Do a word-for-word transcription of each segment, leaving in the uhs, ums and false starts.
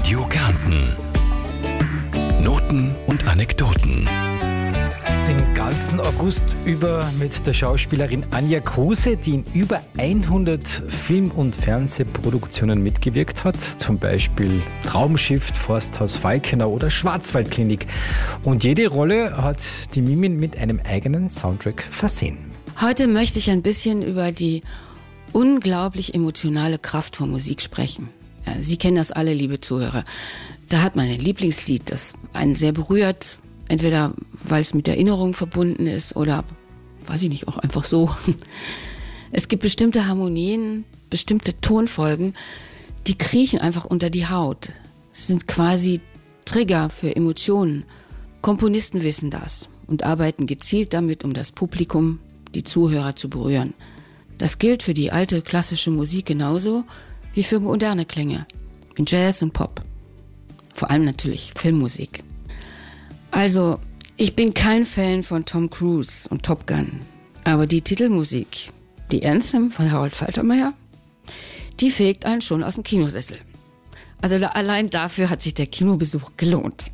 Radio Kärnten. Noten und Anekdoten. Den ganzen August über mit der Schauspielerin Anja Kruse, die in über hundert Film- und Fernsehproduktionen mitgewirkt hat. Zum Beispiel Traumschiff, Forsthaus Falkenau oder Schwarzwaldklinik. Und jede Rolle hat die Mimin mit einem eigenen Soundtrack versehen. Heute möchte ich ein bisschen über die unglaublich emotionale Kraft von Musik sprechen. Sie kennen das alle, liebe Zuhörer. Da hat man ein Lieblingslied, das einen sehr berührt. Entweder weil es mit Erinnerungen verbunden ist oder, weiß ich nicht, auch einfach so. Es gibt bestimmte Harmonien, bestimmte Tonfolgen, die kriechen einfach unter die Haut. Es sind quasi Trigger für Emotionen. Komponisten wissen das und arbeiten gezielt damit, um das Publikum, die Zuhörer zu berühren. Das gilt für die alte klassische Musik genauso wie für moderne Klänge, in Jazz und Pop. Vor allem natürlich Filmmusik. Also, ich bin kein Fan von Tom Cruise und Top Gun, aber die Titelmusik, die Anthem von Harold Faltermeyer, die fegt einen schon aus dem Kinosessel. Also da, allein dafür hat sich der Kinobesuch gelohnt.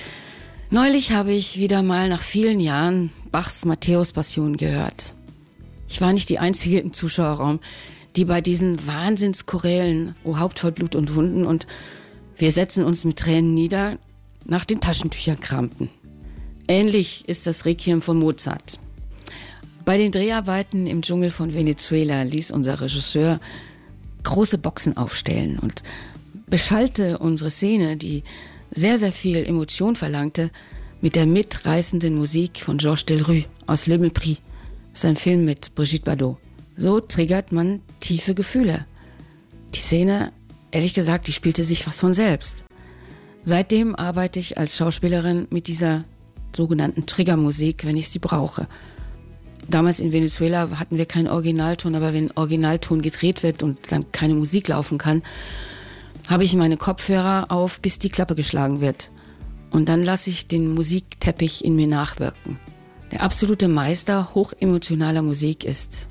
Neulich habe ich wieder mal nach vielen Jahren Bachs Matthäus-Passion gehört. Ich war nicht die Einzige im Zuschauerraum, die bei diesen Wahnsinnschorälen, O Haupt voll Blut und Wunden und wir setzen uns mit Tränen nieder, nach den Taschentüchern kramten. Ähnlich ist das Requiem von Mozart. Bei den Dreharbeiten im Dschungel von Venezuela ließ unser Regisseur große Boxen aufstellen und beschallte unsere Szene, die sehr, sehr viel Emotion verlangte, mit der mitreißenden Musik von Georges Delerue aus Le Mépris, sein Film mit Brigitte Bardot. So triggert man tiefe Gefühle. Die Szene, ehrlich gesagt, die spielte sich fast von selbst. Seitdem arbeite ich als Schauspielerin mit dieser sogenannten Triggermusik, wenn ich sie brauche. Damals in Venezuela hatten wir keinen Originalton, aber wenn Originalton gedreht wird und dann keine Musik laufen kann, habe ich meine Kopfhörer auf, bis die Klappe geschlagen wird. Und dann lasse ich den Musikteppich in mir nachwirken. Der absolute Meister hochemotionaler Musik ist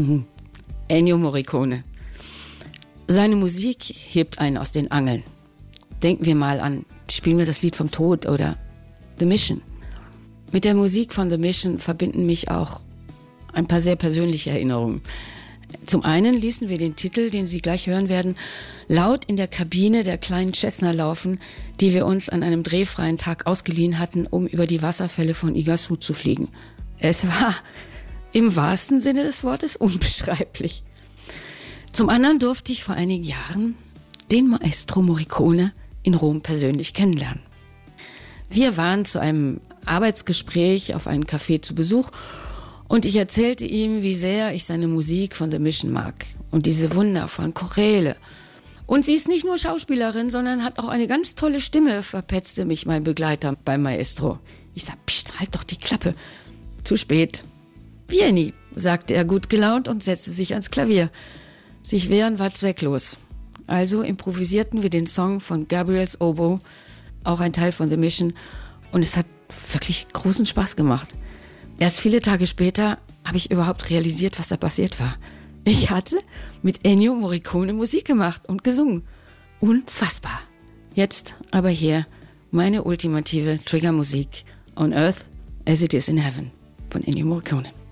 Ennio Morricone. Seine Musik hebt einen aus den Angeln. Denken wir mal an, spielen wir das Lied vom Tod oder The Mission. Mit der Musik von The Mission verbinden mich auch ein paar sehr persönliche Erinnerungen. Zum einen ließen wir den Titel, den Sie gleich hören werden, laut in der Kabine der kleinen Cessna laufen, die wir uns an einem drehfreien Tag ausgeliehen hatten, um über die Wasserfälle von Iguazu zu fliegen. Es war im wahrsten Sinne des Wortes unbeschreiblich. Zum anderen durfte ich vor einigen Jahren den Maestro Morricone in Rom persönlich kennenlernen. Wir waren zu einem Arbeitsgespräch auf einem Café zu Besuch und ich erzählte ihm, wie sehr ich seine Musik von The Mission mag und diese wundervollen Choräle. Und sie ist nicht nur Schauspielerin, sondern hat auch eine ganz tolle Stimme, verpetzte mich mein Begleiter beim Maestro. Ich sag, pst, halt doch die Klappe. Zu spät. Vieni, sagte er gut gelaunt und setzte sich ans Klavier. Sich wehren war zwecklos. Also improvisierten wir den Song von Gabriel's Oboe, auch ein Teil von The Mission, und es hat wirklich großen Spaß gemacht. Erst viele Tage später habe ich überhaupt realisiert, was da passiert war. Ich hatte mit Ennio Morricone Musik gemacht und gesungen. Unfassbar. Jetzt aber hier meine ultimative Triggermusik On Earth as it is in Heaven von Ennio Morricone.